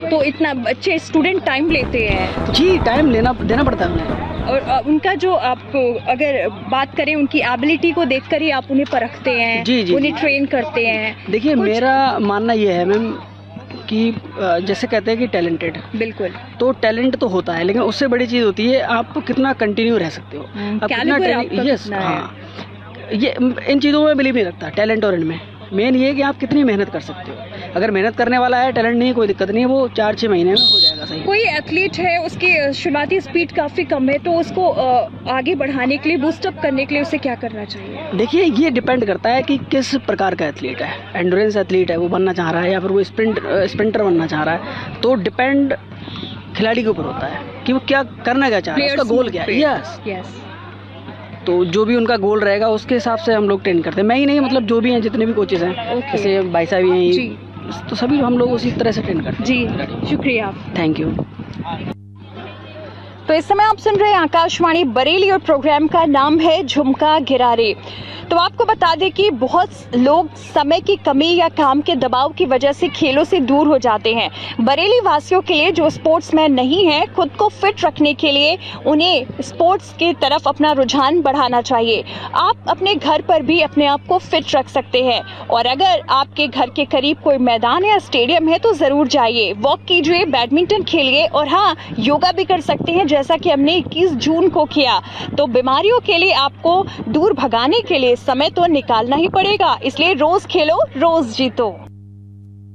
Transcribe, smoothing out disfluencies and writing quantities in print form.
तो इतना बच्चे स्टूडेंट टाइम लेते हैं? जी, टाइम देना पड़ता है उन्हें। और उनका जो आपको अगर बात करें उनकी एबिलिटी को देखकर ही आप उन्हें परखते हैं? जी जी, उन्हें ट्रेन करते हैं? देखिए मेरा मानना ये है मैम कि जैसे कहते हैं कि टैलेंटेड, बिल्कुल, तो टैलेंट तो होता है, लेकिन उससे बड़ी चीज़ होती है आप कितना कंटिन्यू रह सकते हो, आप कितना यस हाँ, ये इन चीज़ों में बिलीव नहीं रखता टैलेंट और इनमें। मेन ये है कि आप कितनी मेहनत कर सकते हो। अगर मेहनत करने वाला है, टैलेंट नहीं है, कोई दिक्कत नहीं है, वो 4-6 महीने में हो जाएगा सही। कोई एथलीट है, उसकी शुरुआती स्पीड काफ़ी कम है, तो उसको आगे बढ़ाने के लिए, बूस्टअप करने के लिए उसे क्या करना चाहिए? देखिए ये डिपेंड करता है कि किस प्रकार का एथलीट है। एंड्योरेंस एथलीट है, वो बनना चाह रहा है, या फिर वो स्प्रिंटर बनना चाह रहा है, तो डिपेंड खिलाड़ी के ऊपर होता है कि वो क्या करना क्या चाह रहा है, उसका गोल क्या है। यस, तो जो भी उनका गोल रहेगा उसके हिसाब से हम लोग ट्रेन करते हैं। मैं ही नहीं, मतलब जो भी हैं, जितने भी कोचेस हैं, जैसे भाई साहब भी हैं, तो सभी हम लोग उसी तरह से ट्रेन करते हैं। जी, शुक्रिया, थैंक यू। तो इस समय आप सुन रहे हैं आकाशवाणी बरेली और प्रोग्राम का नाम है झुमका गिरारे। तो आपको बता दें कि बहुत लोग समय की कमी या काम के दबाव की वजह से खेलों से दूर हो जाते हैं। बरेली वासियों के लिए जो स्पोर्ट्समैन नहीं है, खुद को फिट रखने के लिए उन्हें स्पोर्ट्स की तरफ अपना रुझान बढ़ाना चाहिए। आप अपने घर पर भी अपने आप को फिट रख सकते हैं, और अगर आपके घर के करीब कोई मैदान या स्टेडियम है तो जरूर जाइए, वॉक कीजिए, बैडमिंटन खेलिए, और हाँ, योगा भी कर सकते हैं जैसा कि हमने 21 जून को किया। तो बीमारियों के लिए आपको दूर भगाने के लिए समय तो निकालना ही पड़ेगा, इसलिए रोज खेलो, रोज जीतो।